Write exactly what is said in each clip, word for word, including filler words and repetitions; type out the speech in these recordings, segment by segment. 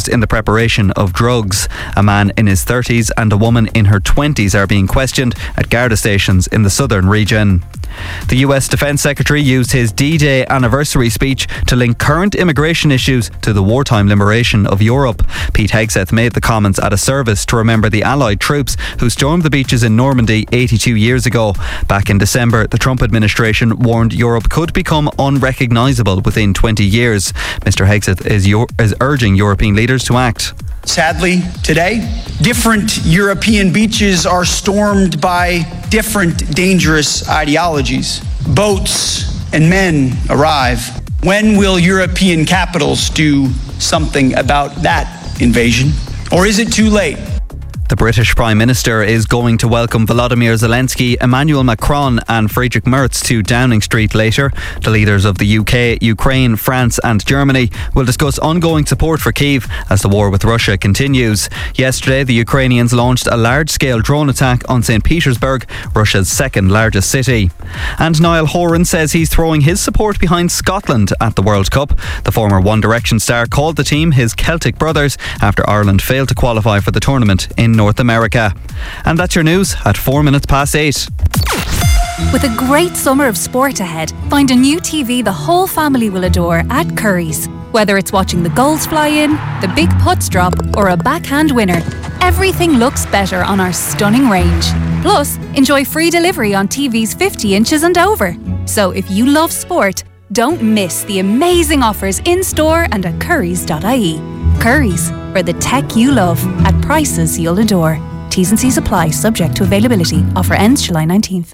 used in the preparation of drugs. A man in his thirties and a woman in her twenties are being questioned at Garda stations in the southern region. The U S Defence Secretary used his D-Day anniversary speech to link current immigration issues to the wartime liberation of Europe. Pete Hegseth made the comments at a service to remember the Allied troops who stormed the beaches in Normandy eighty-two years ago. Back in December, the Trump administration warned Europe could become unrecognisable within twenty years. Mister Hegseth is, Euro- is urging European leaders to act. Sadly, today, different European beaches are stormed by different dangerous ideologies. Boats and men arrive. When will European capitals do something about that invasion? Or is it too late? The British Prime Minister is going to welcome Volodymyr Zelensky, Emmanuel Macron and Friedrich Merz to Downing Street later. The leaders of the U K, Ukraine, France and Germany will discuss ongoing support for Kyiv as the war with Russia continues. Yesterday, the Ukrainians launched a large-scale drone attack on Saint Petersburg, Russia's second largest city. And Niall Horan says he's throwing his support behind Scotland at the World Cup. The former One Direction star called the team his Celtic brothers after Ireland failed to qualify for the tournament in North America. And that's your news at four minutes past eight. With a great summer of sport ahead, find a new T V the whole family will adore at Curry's. Whether it's watching the goals fly in, the big putts drop, or a backhand winner, everything looks better on our stunning range. Plus, enjoy free delivery on T Vs fifty inches and over. So if you love sport, don't miss the amazing offers in store and at currys dot I E. Curry's, for the tech you love at prices you'll adore. T's and C's apply, subject to availability. Offer ends July nineteenth.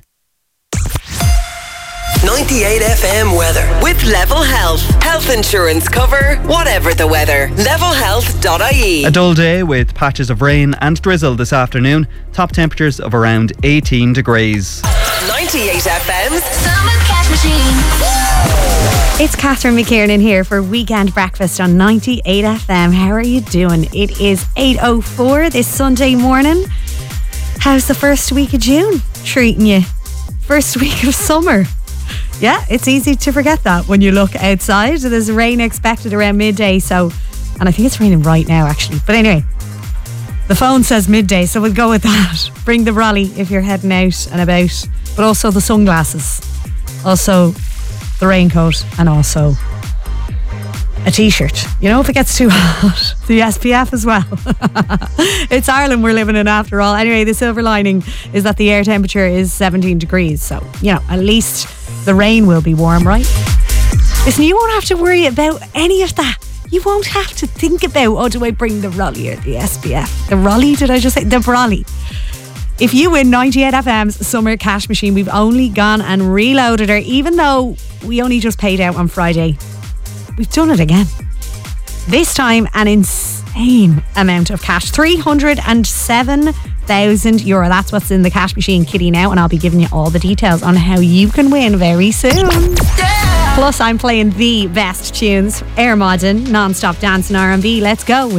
ninety-eight F M weather with Level Health. Health insurance cover, whatever the weather. level health dot I E. A dull day with patches of rain and drizzle this afternoon. Top temperatures of around eighteen degrees. ninety-eight F M's Summer Cash Machine. It's Catherine McKiernan here for Weekend Breakfast on ninety-eight F M. How are you doing? It is eight oh four this Sunday morning. How's the first week of June treating you? First week of summer. Yeah, it's easy to forget that when you look outside. There's rain expected around midday, so, and I think it's raining right now actually. But anyway, the phone says midday, so we'll go with that. Bring the brolly if you're heading out and about, but also the sunglasses, also the raincoat, and also a t-shirt, you know, if it gets too hot. The S P F as well. It's Ireland we're living in after all. Anyway, the silver lining is that the air temperature is seventeen degrees, so, you know, at least the rain will be warm, right? Listen, you won't have to worry about any of that. You won't have to think about, oh, do I bring the Raleigh or the S P F? The Raleigh, did I just say? The Brolly. If you win ninety-eight F M's Summer Cash Machine, we've only gone and reloaded her, even though we only just paid out on Friday. We've done it again. This time, an insane amount of cash. three hundred seven thousand euro. That's what's in the cash machine kitty now, and I'll be giving you all the details on how you can win very soon. Yeah. Plus, I'm playing the best tunes. Air Modern, non-stop dance and R and B. Let's go.